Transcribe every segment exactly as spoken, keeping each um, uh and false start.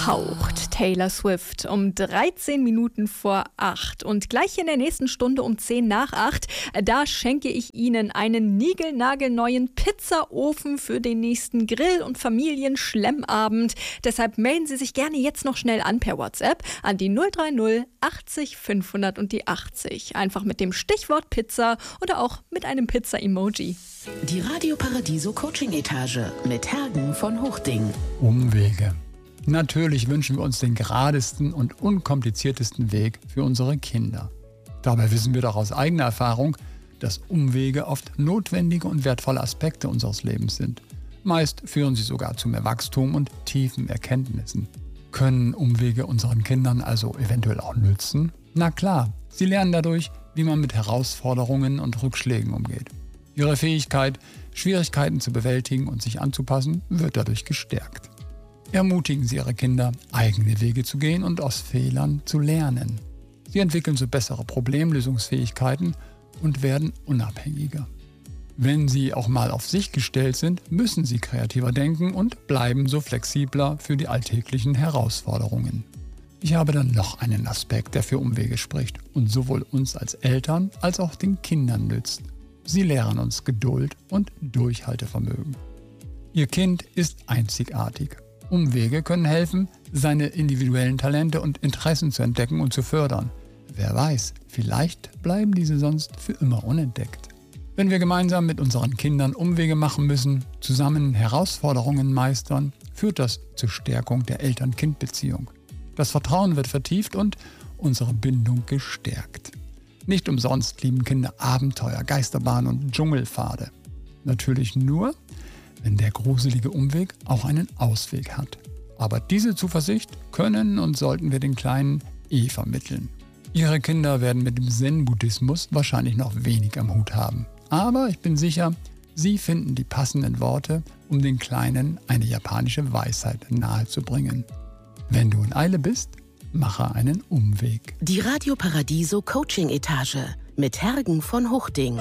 Verhaucht, Taylor Swift, um dreizehn Minuten vor acht. Und gleich in der nächsten Stunde um zehn nach acht, da schenke ich Ihnen einen niegelnagelneuen Pizzaofen für den nächsten Grill- und Familienschlemmabend. Deshalb melden Sie sich gerne jetzt noch schnell an per WhatsApp an die null drei null achtzig fünfhundert und die achtzig. Einfach mit dem Stichwort Pizza oder auch mit einem Pizza-Emoji. Die Radio Paradiso Coaching-Etage mit Hergen von Hochding. Umwege. Natürlich wünschen wir uns den geradesten und unkompliziertesten Weg für unsere Kinder. Dabei wissen wir doch aus eigener Erfahrung, dass Umwege oft notwendige und wertvolle Aspekte unseres Lebens sind. Meist führen sie sogar zu mehr Wachstum und tiefen Erkenntnissen. Können Umwege unseren Kindern also eventuell auch nützen? Na klar, sie lernen dadurch, wie man mit Herausforderungen und Rückschlägen umgeht. Ihre Fähigkeit, Schwierigkeiten zu bewältigen und sich anzupassen, wird dadurch gestärkt. Ermutigen Sie Ihre Kinder, eigene Wege zu gehen und aus Fehlern zu lernen. Sie entwickeln so bessere Problemlösungsfähigkeiten und werden unabhängiger. Wenn Sie auch mal auf sich gestellt sind, müssen Sie kreativer denken und bleiben so flexibler für die alltäglichen Herausforderungen. Ich habe dann noch einen Aspekt, der für Umwege spricht und sowohl uns als Eltern als auch den Kindern nützt. Sie lehren uns Geduld und Durchhaltevermögen. Ihr Kind ist einzigartig. Umwege können helfen, seine individuellen Talente und Interessen zu entdecken und zu fördern. Wer weiß, vielleicht bleiben diese sonst für immer unentdeckt. Wenn wir gemeinsam mit unseren Kindern Umwege machen müssen, zusammen Herausforderungen meistern, führt das zur Stärkung der Eltern-Kind-Beziehung. Das Vertrauen wird vertieft und unsere Bindung gestärkt. Nicht umsonst lieben Kinder Abenteuer, Geisterbahnen und Dschungelpfade. Natürlich nur, wenn der gruselige Umweg auch einen Ausweg hat. Aber diese Zuversicht können und sollten wir den Kleinen eh vermitteln. Ihre Kinder werden mit dem Zen-Buddhismus wahrscheinlich noch wenig am Hut haben. Aber ich bin sicher, sie finden die passenden Worte, um den Kleinen eine japanische Weisheit nahezubringen. Wenn du in Eile bist, mache einen Umweg. Die Radio Paradiso Coaching-Etage mit Hergen von Hochding.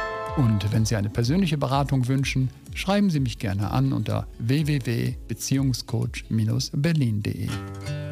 Und wenn Sie eine persönliche Beratung wünschen, schreiben Sie mich gerne an unter w w w punkt beziehungscoach Bindestrich berlin punkt de.